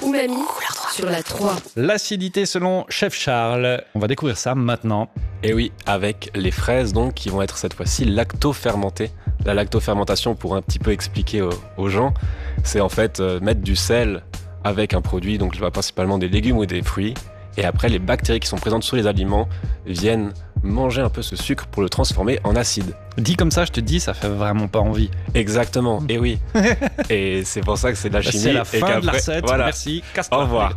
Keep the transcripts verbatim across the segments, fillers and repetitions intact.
Umami sur la trois. L'acidité selon Chef Charles. On va découvrir ça maintenant. Et oui, avec les fraises donc qui vont être cette fois-ci lacto-fermentées. La lacto-fermentation, pour un petit peu expliquer aux, aux gens, c'est en fait euh, mettre du sel avec un produit, donc principalement des légumes ou des fruits. Et après, les bactéries qui sont présentes sur les aliments viennent manger un peu ce sucre pour le transformer en acide. Dit comme ça, je te dis, ça fait vraiment pas envie. Exactement, et oui. Et c'est pour ça que c'est de la chimie. C'est la et fin qu'après, de la recette, voilà. Merci, casse-toi. Au revoir.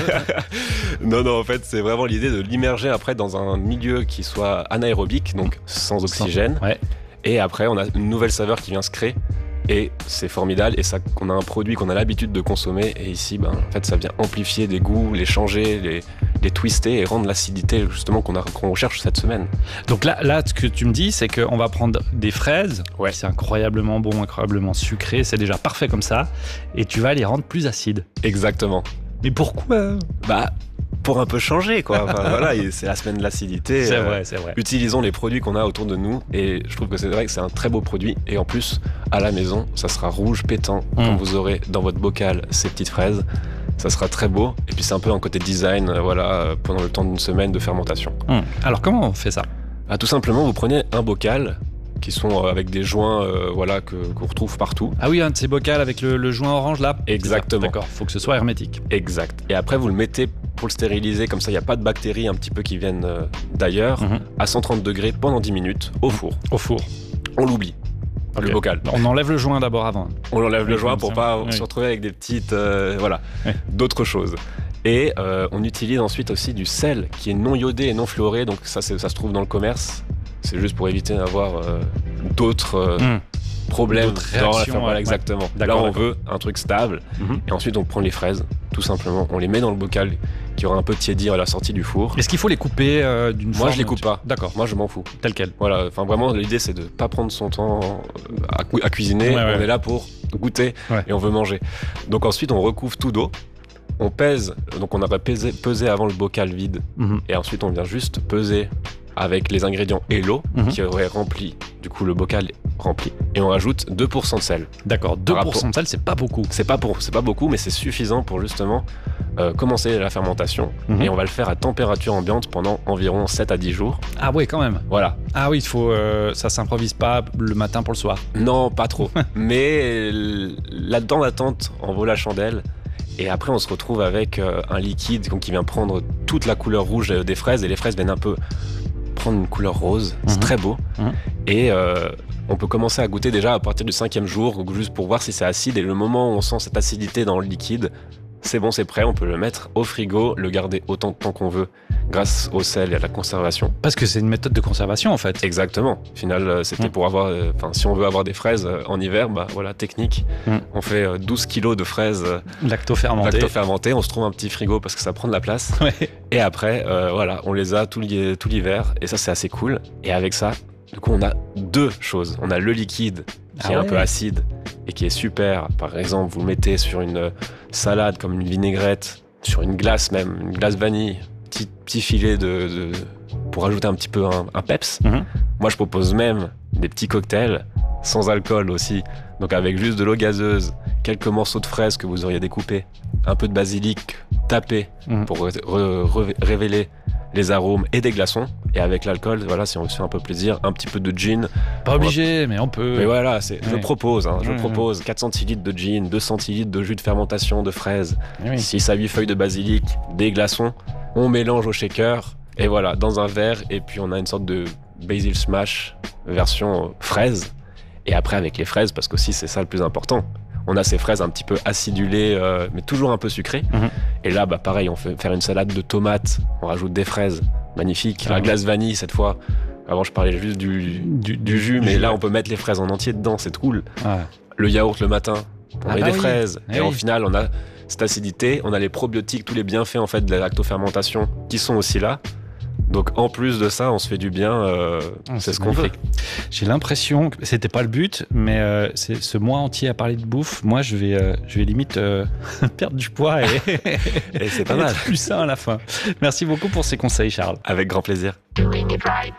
non, non, en fait, c'est vraiment l'idée de l'immerger après dans un milieu qui soit anaérobique, donc sans oxygène. Ouais. Et après, on a une nouvelle saveur qui vient se créer. Et c'est formidable, et ça, on a un produit qu'on a l'habitude de consommer, et ici, ben, en fait, ça vient amplifier des goûts, les changer, les, les twister et rendre l'acidité justement qu'on, a, qu'on recherche cette semaine. Donc là, là, ce que tu me dis, c'est qu'on va prendre des fraises, ouais. C'est incroyablement bon, incroyablement sucré, c'est déjà parfait comme ça, et tu vas les rendre plus acides. Exactement. Mais pourquoi ? Bah, pour un peu changer, quoi. Enfin, voilà, c'est la semaine de l'acidité. C'est euh, vrai, c'est vrai. Utilisons les produits qu'on a autour de nous, et je trouve que c'est vrai que c'est un très beau produit. Et en plus, à la maison, ça sera rouge pétant mmh. quand vous aurez dans votre bocal ces petites fraises. Ça sera très beau. Et puis c'est un peu un côté design, euh, voilà, euh, pendant le temps d'une semaine de fermentation. Mmh. Alors comment on fait ça ? Ah, tout simplement, vous prenez un bocal qui sont avec des joints euh, voilà, que, qu'on retrouve partout. Ah oui, un de ces bocals avec le, le joint orange là ? Exactement. D'accord, faut que ce soit hermétique. Exact. Et après, vous le mettez pour le stériliser, comme ça il n'y a pas de bactéries un petit peu qui viennent euh, d'ailleurs, mmh. à cent trente degrés pendant dix minutes au four. Au four. On l'oublie. Okay. Le bocal. On enlève le joint d'abord avant. On enlève oui, le joint pour pas oui. se retrouver avec des petites, euh, voilà, oui. d'autres choses. Et euh, on utilise ensuite aussi du sel qui est non iodé et non fluoré, donc ça, c'est, ça se trouve dans le commerce. C'est juste pour éviter d'avoir euh, d'autres euh, mmh. problèmes d'autres dans la ferme. Voilà, ouais. exactement. D'accord, Là, on d'accord. veut un truc stable. Mmh. Et ensuite, on prend les fraises, tout simplement. On les met dans le bocal qui aura un peu tiédi à la sortie du four. Est-ce qu'il faut les couper euh, d'une forme ? Moi, je les coupe pas. D'accord. Moi, je m'en fous. Tel quel. Voilà. Enfin, vraiment, l'idée, c'est de pas prendre son temps à, cu- à cuisiner. Ouais, ouais. On est là pour goûter ouais. et on veut manger. Donc ensuite, on recouvre tout d'eau. On pèse. Donc, on aurait pesé, pesé avant le bocal vide. Mmh. Et ensuite, on vient juste peser avec les ingrédients et l'eau mmh. qui aurait rempli. Du coup, le bocal est rempli. Et on rajoute deux pour cent de sel. D'accord, deux pour cent rapport... de sel, c'est pas beaucoup. C'est pas, pour... c'est pas beaucoup, mais c'est suffisant pour justement euh, commencer la fermentation. Mmh. Et on va le faire à température ambiante pendant environ sept à dix jours. Ah ouais, quand même. Voilà. Ah oui, il faut, euh, ça s'improvise pas le matin pour le soir. Non, pas trop. Mais là-dedans, l'attente en vaut la chandelle. Et après, on se retrouve avec euh, un liquide donc, qui vient prendre toute la couleur rouge des fraises. Et les fraises viennent un peu prendre une couleur rose. Mmh. C'est très beau. Mmh. Et euh, on peut commencer à goûter déjà à partir du cinquième jour, juste pour voir si c'est acide. Et le moment où on sent cette acidité dans le liquide, c'est bon, c'est prêt. On peut le mettre au frigo, le garder autant de temps qu'on veut grâce au sel et à la conservation. Parce que c'est une méthode de conservation en fait. Exactement. Au final, c'était mmh. pour avoir... Enfin, euh, si on veut avoir des fraises euh, en hiver, bah voilà, technique. Mmh. On fait euh, douze kilos de fraises euh, lacto-fermentées. lacto-fermentées. On se trouve un petit frigo parce que ça prend de la place. Ouais. Et après, euh, voilà, on les a tout, li- tout l'hiver. Et ça, c'est assez cool. Et avec ça, du coup, on a deux choses. On a le liquide qui ah est ouais. un peu acide et qui est super. Par exemple, vous le mettez sur une salade comme une vinaigrette, sur une glace même, une glace vanille, petit, petit filet de, de pour ajouter un petit peu un, un peps. Mm-hmm. Moi, je propose même des petits cocktails sans alcool aussi. Donc avec juste de l'eau gazeuse, quelques morceaux de fraises que vous auriez découpés, un peu de basilic tapé mm-hmm. pour re- re- révéler les arômes et des glaçons. Et avec l'alcool, voilà, si on se fait un peu plaisir, un petit peu de gin. Pas obligé, va... mais on peut. Mais voilà, c'est, oui. je propose, hein, je oui, propose oui. quatre centilitres de gin, deux centilitres de jus de fermentation de fraises, oui. six à huit feuilles de basilic, des glaçons. On mélange au shaker et voilà, dans un verre. Et puis on a une sorte de basil smash version fraise. Et après avec les fraises, parce qu'aussi c'est ça le plus important. On a ces fraises un petit peu acidulées, euh, mais toujours un peu sucrées. Mmh. Et là, bah, pareil, on fait faire une salade de tomates, on rajoute des fraises, magnifique. Ah, la glace vanille cette fois. Avant, je parlais juste du, du, du jus, mais là, on peut mettre les fraises en entier dedans, c'est cool. Ouais. Le yaourt le matin, on ah met bah des oui. fraises. Et, et oui. au final, on a cette acidité, on a les probiotiques, tous les bienfaits en fait de la lactofermentation qui sont aussi là. Donc en plus de ça, on se fait du bien, euh, ah, c'est, c'est ce qu'on fait. J'ai l'impression que c'était pas le but, mais euh, c'est ce mois entier à parler de bouffe, moi je vais, euh, je vais limite euh, perdre du poids et, et c'est pas mal. Être plus sain à la fin. Merci beaucoup pour ces conseils, Charles. Avec grand plaisir.